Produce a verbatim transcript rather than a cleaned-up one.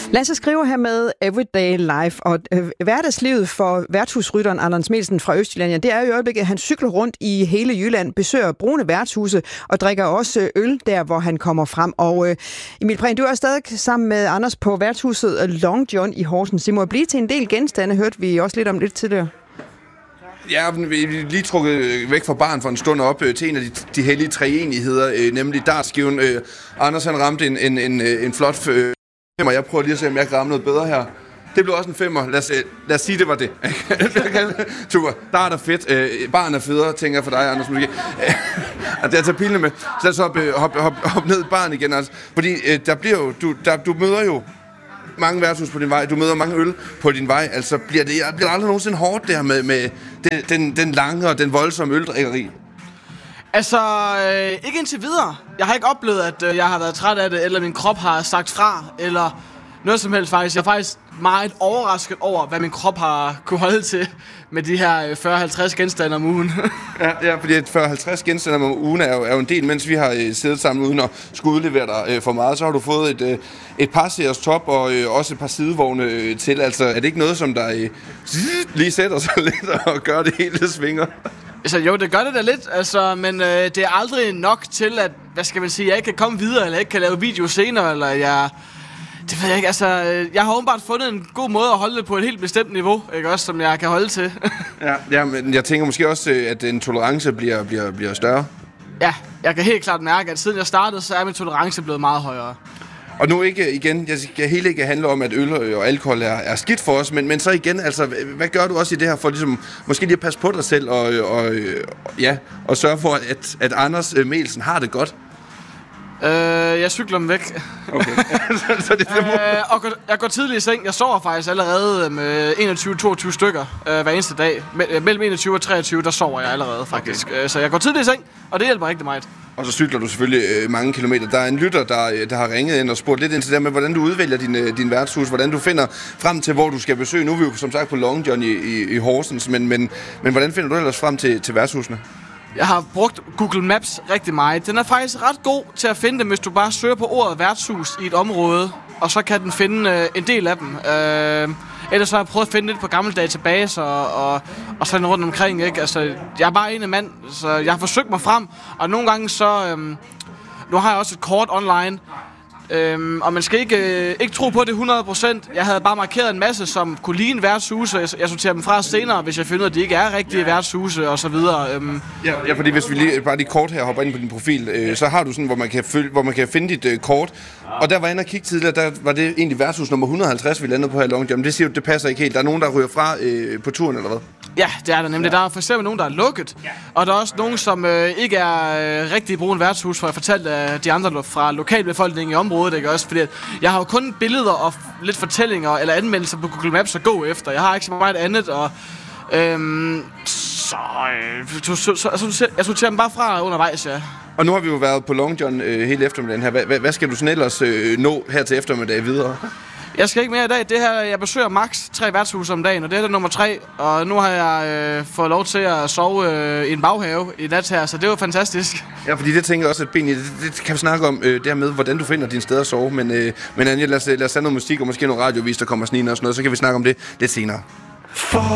Lasse skriver her med Everyday Life, og øh, hverdagslivet for værtshusrytteren Anders Melsen fra Østjylland, ja, det er i øjeblikket, at han cykler rundt i hele Jylland, besøger brune værtshuse og drikker også øl der, hvor han kommer frem. Og øh, Emil Prehn, du er stadig sammen med Anders på værtshuset Long John i Horsens. Det må blive til en del genstande, hørte vi også lidt om lidt tidligere. Ja, vi er lige trukket væk fra baren for en stund op øh, til en af de, de hellige treenigheder, øh, nemlig dartskiven. Øh, Anders han ramte en, en, en, en flot øh, femmer. Jeg prøver lige at se, om jeg kan ramme noget bedre her. Det blev også en femmer. Lad os, øh, lad os sige, det var det. Super. Der er der fedt. Øh, baren er federe, tænker jeg for dig, Anders. Måske. Jeg tager pilene med. Så lad os hoppe hop, hop, hop ned i baren igen. Altså. Fordi øh, der bliver jo, du, der, du møder jo mange værtshus på din vej, du møder mange øl på din vej, altså bliver det bliver aldrig nogensinde hårdt der med, med den, den, den lange og den voldsomme øldrikkeri? Altså, øh, ikke indtil videre. Jeg har ikke oplevet, at øh, jeg har været træt af det, eller min krop har sagt fra, eller noget som helst faktisk. Jeg er faktisk meget overrasket over, hvad min krop har kunne holde til med de her fyrre halvtreds genstande om ugen. ja, ja, fordi fyrre halvtreds genstande om ugen er jo, er jo en del, mens vi har øh, siddet sammen uden at skulle udlevere dig øh, for meget, så har du fået et, øh, et par series top og øh, også et par sidevogne øh, til. Altså, er det ikke noget, som der øh, lige sætter sig lidt og gør det hele svinger? Altså, jo, det gør det da lidt, altså, men øh, det er aldrig nok til, at, hvad skal man sige, jeg ikke kan komme videre, eller ikke kan lave video senere, eller jeg... Det ved jeg ikke, altså, jeg har åbenbart fundet en god måde at holde det på et helt bestemt niveau, ikke også, som jeg kan holde til. ja, ja, men jeg tænker måske også, at en tolerance bliver, bliver, bliver større. Ja, jeg kan helt klart mærke, at siden jeg startede, så er min tolerance blevet meget højere. Og nu ikke igen, jeg skal helt ikke handle om, at øl og alkohol er, er skidt for os, men, men så igen, altså, hvad gør du også i det her for ligesom, måske lige at passe på dig selv og, og, ja, og sørge for, at, at Anders Melsen har det godt? Øh, jeg cykler dem væk. Okay. så det øh, og jeg går tidligt i seng. Jeg sover faktisk allerede med enogtyve til toogtyve stykker øh, hver eneste dag. Me- mellem enogtyve og treogtyve, der sover jeg allerede faktisk. Okay. Så jeg går tidligt i seng, og det hjælper rigtig meget. Og så cykler du selvfølgelig øh, mange kilometer. Der er en lytter, der, der har ringet ind og spurgt lidt ind til det med, hvordan du udvælger din, øh, din værtshus, hvordan du finder frem til, hvor du skal besøge. Nu er vi jo som sagt på Long John i, i, i Horsens, men, men, men hvordan finder du ellers frem til, til værtshusene? Jeg har brugt Google Maps rigtig meget. Den er faktisk ret god til at finde dem, hvis du bare søger på ordet værtshus i et område, og så kan den finde øh, en del af dem. Øh, ellers så har jeg prøvet at finde lidt på gamle databaser og, og, og sådan rundt omkring, ikke? Altså, jeg er bare en af mand, så jeg har forsøgt mig frem, og nogle gange så... Øh, nu har jeg også et kort online, Øhm, og man skal ikke, øh, ikke tro på det hundrede procent. Jeg havde bare markeret en masse, som kunne ligne værtshuse. Jeg, jeg sorterer dem fra senere, hvis jeg finder, at de ikke er rigtige værtshuse og så videre. Øhm. Ja, ja, fordi hvis vi lige, bare lige kort her hopper ind på din profil, øh, så har du sådan, hvor man kan, følge, hvor man kan finde dit øh, kort. Og der var jeg inde og kigge tidligere, der var det egentlig værtshus nummer et hundrede og halvtreds, vi landede på her i Long John. Det siger jo, det passer ikke helt. Der er nogen, der ryger fra øh, på turen, eller hvad? Ja, det er der nemlig. Der er for eksempel nogen, der er lukket. Og der er også nogen, som øh, ikke er øh, rigtig brune værtshus, for jeg fortalte af de andre fra lokalbefolkningen i området, ikke også? Fordi jeg har jo kun billeder og lidt fortællinger eller anmeldelser på Google Maps at gå efter. Jeg har ikke så meget andet, og øhm, så, øh, så, så, så altså, jeg sorterer dem bare fra undervejs, ja. Og nu har vi jo været på Long John øh, hele eftermiddagen her. Hvad, hvad skal du sådan ellers øh, nå her til eftermiddag videre? Jeg skal ikke mere i dag. Det her, jeg besøger max tre værtshuse om dagen, og det er det nummer tre. Og nu har jeg øh, fået lov til at sove øh, i en baghave i nat her, så det var fantastisk. Ja, fordi det tænker jeg også, at Ben, det, det kan vi snakke om, øh, dermed, hvordan du finder dine steder at sove. Men, øh, men Anja, lad os, lad os have noget musik og måske noget radiovis, der kommer snigende og sådan noget, så kan vi snakke om det lidt senere. For